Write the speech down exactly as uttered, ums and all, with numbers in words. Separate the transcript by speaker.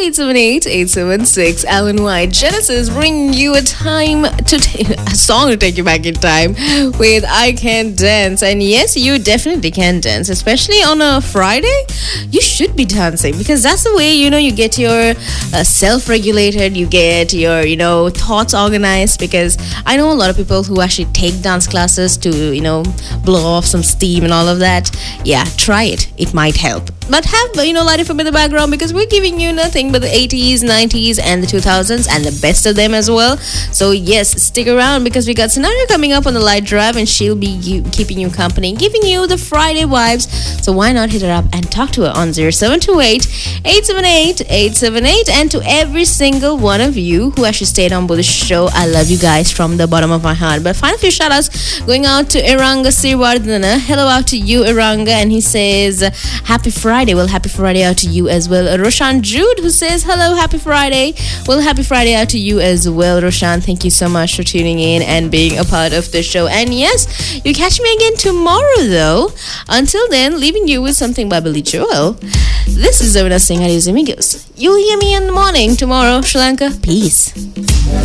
Speaker 1: eight seven eight, eight seven six. Alan White, Genesis, bringing you a time to take a song to take you back in time with I Can Dance. And yes, you definitely can dance, especially on a Friday. You should be dancing because that's the way, you know, you get your uh, self-regulated, you get your, you know, thoughts organized. Because I know a lot of people who actually take dance classes to, you know, blow off some steam and all of that. Yeah, try it. It might help. But have, you know, light up in the background because we're giving you nothing but the eighties, nineties, and the two thousands and the best of them as well. So yes, stick around because we got Scenario coming up on the light drive and she'll be you, keeping you company, giving you the Friday vibes. So why not hit her up and talk to her on zero seven two eight, eight seven eight, eight seven eight. And to every single one of you who actually stayed on board the show, I love you guys from the bottom of my heart. But final few shout outs going out to Iranga Sirwardana. Hello out to you, Iranga. And he says, happy Friday. Well, happy Friday out to you as well. Roshan Jude, who says, hello, happy Friday. Well, happy Friday out to you as well, Roshan. Thank you so much for tuning in and being a part of the show. And yes, you catch me again tomorrow, though. Until then, leaving you with something by Billy Joel. This is Zona Singh. Adios, amigos. You'll hear me in the morning tomorrow, Sri Lanka. Peace.